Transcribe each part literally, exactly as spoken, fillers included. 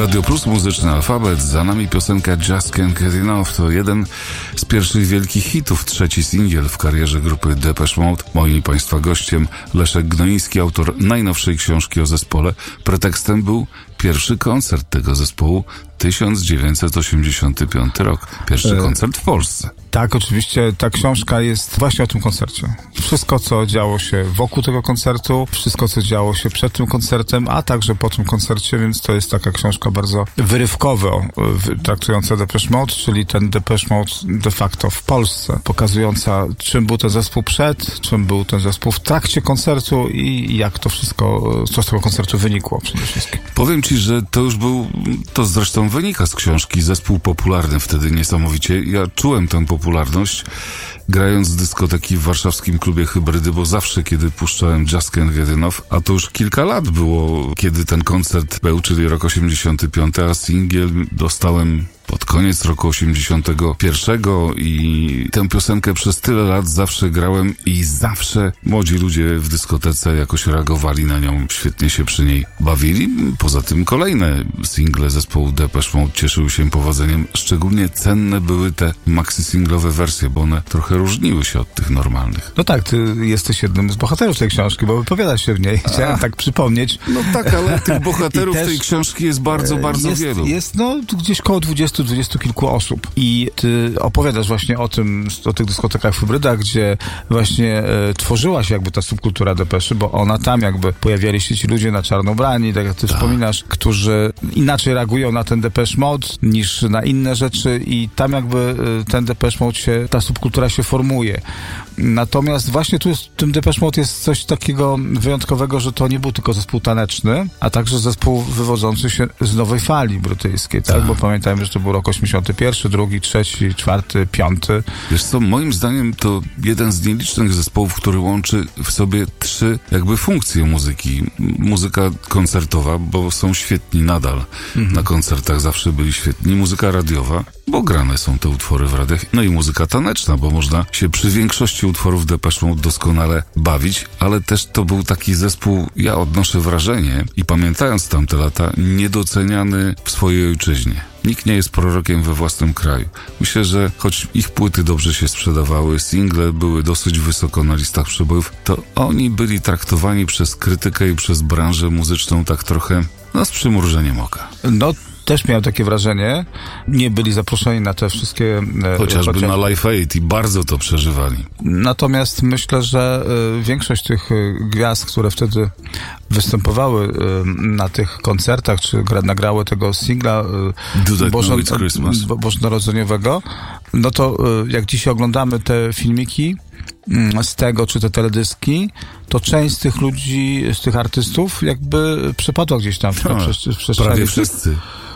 Radio Plus, muzyczny alfabet, za nami piosenka Just Can't Get Enough. To jeden z pierwszych wielkich hitów, trzeci singiel w karierze grupy Depeche Mode. Moim i Państwa gościem Leszek Gnoiński, autor najnowszej książki o zespole. Pretekstem był pierwszy koncert tego zespołu, tysiąc dziewięćset osiemdziesiąty piąty rok. Pierwszy koncert w Polsce. Tak, oczywiście ta książka jest właśnie o tym koncercie. Wszystko, co działo się wokół tego koncertu, wszystko, co działo się przed tym koncertem, a także po tym koncercie, więc to jest taka książka bardzo wyrywkowo traktująca Depeche Mode, czyli ten Depeche Mode de facto w Polsce, pokazująca, czym był ten zespół przed, czym był ten zespół w trakcie koncertu i jak to wszystko, co z tego koncertu wynikło przede wszystkim. Powiem Ci, że to już był, to zresztą wynika z książki, zespół popularny wtedy niesamowicie. Ja czułem tę popularność, grając z dyskoteki w warszawskim klubie Hybrydy, bo zawsze, kiedy puszczałem Just Can't Get Enough, a to już kilka lat było, kiedy ten koncert był, czyli rok osiemdziesiąty piąty, a singiel dostałem pod koniec roku osiemdziesiątego pierwszego i tę piosenkę przez tyle lat zawsze grałem i zawsze młodzi ludzie w dyskotece jakoś reagowali na nią, świetnie się przy niej bawili. Poza tym kolejne single zespołu Depeche Mode cieszyły się powodzeniem. Szczególnie cenne były te maxi-singlowe wersje, bo one trochę różniły się od tych normalnych. No tak, ty jesteś jednym z bohaterów tej książki, bo wypowiadasz się w niej. Chciałem tak przypomnieć. No tak, ale tych bohaterów tej książki jest bardzo, bardzo jest, wielu. Jest no gdzieś koło dwudziestu, dwudziestu kilku osób. I ty opowiadasz właśnie o tym, o tych dyskotekach w Hybrydach, gdzie właśnie e, tworzyła się jakby ta subkultura Depeszy, bo ona tam jakby pojawiali się ci ludzie na czarno ubrani, tak jak ty tak. wspominasz, którzy inaczej reagują na ten Depeche Mode niż na inne rzeczy i tam jakby e, ten Depeche Mode się, ta subkultura się formuje. Natomiast właśnie tu w tym Depeche Mode jest coś takiego wyjątkowego, że to nie był tylko zespół taneczny, a także zespół wywodzący się z nowej fali brytyjskiej, tak? tak? Bo pamiętajmy, że to był rok osiemdziesiąty pierwszy, drugi, trzeci, czwarty, piąty. Wiesz co, moim zdaniem to jeden z nielicznych zespołów, który łączy w sobie trzy jakby funkcje muzyki. Muzyka koncertowa, bo są świetni nadal. Mhm. Na koncertach zawsze byli świetni. Muzyka radiowa, bo grane są te utwory w radiach. No i muzyka taneczna, bo można się przy większości utworów Depeche Mode doskonale bawić, ale też to był taki zespół, ja odnoszę wrażenie i pamiętając tamte lata, niedoceniany w swojej ojczyźnie. Nikt nie jest prorokiem we własnym kraju. Myślę, że choć ich płyty dobrze się sprzedawały, single były dosyć wysoko na listach przebojów, to oni byli traktowani przez krytykę i przez branżę muzyczną tak trochę, no z przymrużeniem oka. No, też miałem takie wrażenie. Nie byli zaproszeni na te wszystkie... Chociażby chociaż... na Live Aid i bardzo to przeżywali. Natomiast myślę, że y, większość tych y, gwiazd, które wtedy występowały y, na tych koncertach, czy gra, nagrały tego singla y, Bożo, bo, bożonarodzeniowego, no to y, jak dzisiaj oglądamy te filmiki y, z tego, czy te teledyski, to część z tych ludzi, z tych artystów jakby przepadła gdzieś tam w, no, w, w przestrzeni. Prawie wszyscy.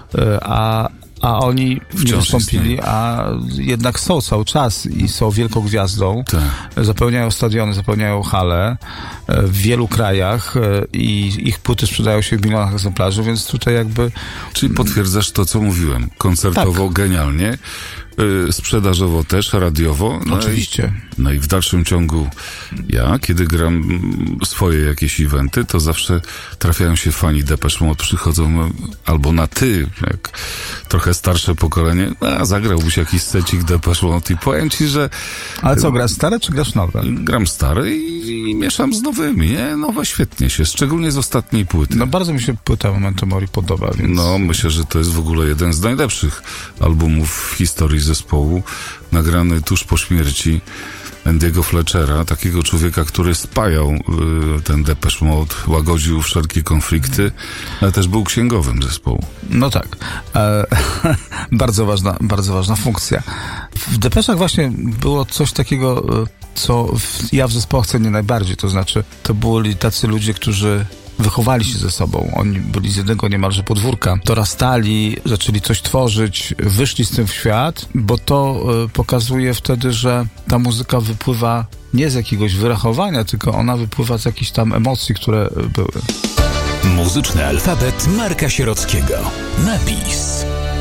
A, a oni wciąż nie wystąpili, istnieje. A jednak są cały czas i są wielką gwiazdą. Tak. Zapełniają stadiony, zapełniają hale w wielu krajach i ich płyty sprzedają się w milionach egzemplarzy, więc tutaj jakby... Czyli potwierdzasz to, co mówiłem. Koncertowo tak. Genialnie. Sprzedażowo też, radiowo. No Oczywiście. I, no i w dalszym ciągu ja, kiedy gram swoje jakieś eventy, to zawsze trafiają się fani Depeche Mode, przychodzą albo na ty, jak trochę starsze pokolenie, a zagrałbyś jakiś secik Depeche Mode i powiem ci, że... Ale co, grasz stare czy grasz nowe? Gram stare i, i mieszam z nowymi, nie? Nowe świetnie się, szczególnie z ostatniej płyty. No bardzo mi się płyta Memento Mori podoba, więc... No, myślę, że to jest w ogóle jeden z najlepszych albumów w historii zespołu, nagrany tuż po śmierci Andy'ego Fletchera, takiego człowieka, który spajał y, ten Depeche Mode, łagodził wszelkie konflikty, ale też był księgowym zespołu. No tak. E, bardzo ważna, bardzo ważna funkcja. W Depeszach właśnie było coś takiego, co w, ja w zespołach cenię najbardziej, to znaczy to byli tacy ludzie, którzy wychowali się ze sobą. Oni byli z jednego niemalże podwórka. Dorastali, zaczęli coś tworzyć, wyszli z tym w świat, bo to y, pokazuje wtedy, że ta muzyka wypływa nie z jakiegoś wyrachowania, tylko ona wypływa z jakichś tam emocji, które y, były. Muzyczny alfabet Marka Sierockiego. Napis.